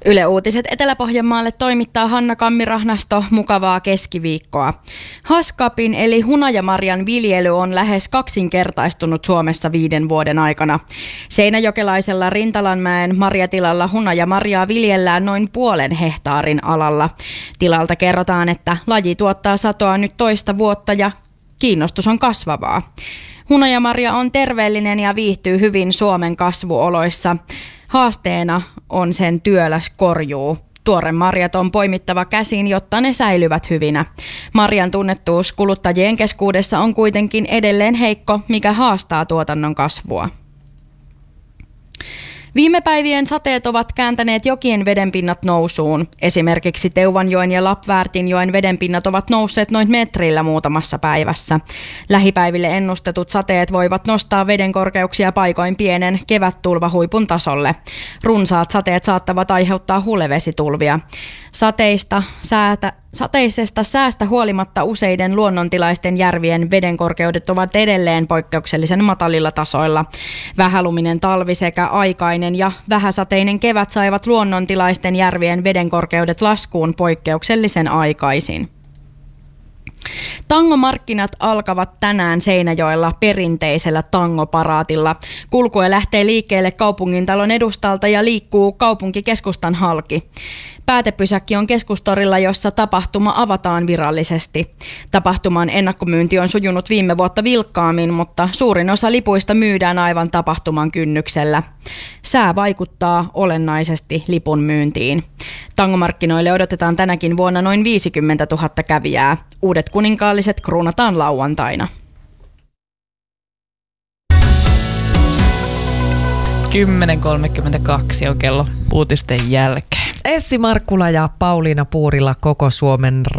Yle Uutiset Etelä-Pohjanmaalle toimittaa Hanna Kammirahnasto. Mukavaa keskiviikkoa. Haskapin eli hunajamarjan viljely on lähes kaksinkertaistunut Suomessa 5 vuoden aikana. Seinäjokelaisella Rintalanmäen marjatilalla hunajamarjaa viljellään noin 0,5 hehtaarin alalla. Tilalta kerrotaan, että laji tuottaa satoa nyt toista vuotta ja kiinnostus on kasvavaa. Hunajamarja on terveellinen ja viihtyy hyvin Suomen kasvuoloissa. Haasteena on sen työläs korjuu. Tuoremarjat on poimittava käsin, jotta ne säilyvät hyvinä. Marjan tunnettuus kuluttajien keskuudessa on kuitenkin edelleen heikko, mikä haastaa tuotannon kasvua. Viime päivien sateet ovat kääntäneet jokien vedenpinnat nousuun. Esimerkiksi Teuvanjoen ja Lappväätinjoen vedenpinnat ovat nousseet noin metrillä muutamassa päivässä. Lähipäiville ennustetut sateet voivat nostaa veden korkeuksia paikoin pienen kevättulvahuipun tasolle. Runsaat sateet saattavat aiheuttaa hulevesitulvia. Sateisesta säästä huolimatta useiden luonnontilaisten järvien vedenkorkeudet ovat edelleen poikkeuksellisen matalilla tasoilla. Vähäluminen talvi sekä aikainen ja vähäsateinen kevät saivat luonnontilaisten järvien vedenkorkeudet laskuun poikkeuksellisen aikaisin. Tangomarkkinat alkavat tänään Seinäjoella perinteisellä tangoparaatilla. Kulkue lähtee liikkeelle kaupungintalon edustalta ja liikkuu kaupunkikeskustan halki. Päätepysäkki on Keskustorilla, jossa tapahtuma avataan virallisesti. Tapahtuman ennakkomyynti on sujunut viime vuotta vilkkaammin, mutta suurin osa lipuista myydään aivan tapahtuman kynnyksellä. Sää vaikuttaa olennaisesti lipun myyntiin. Tangomarkkinoille odotetaan tänäkin vuonna noin 50 000 kävijää. Uudet kuninkaalliset kruunataan lauantaina. 10.32 on kello uutisten jälkeen. Essi Markkula ja Pauliina Puurila Koko Suomen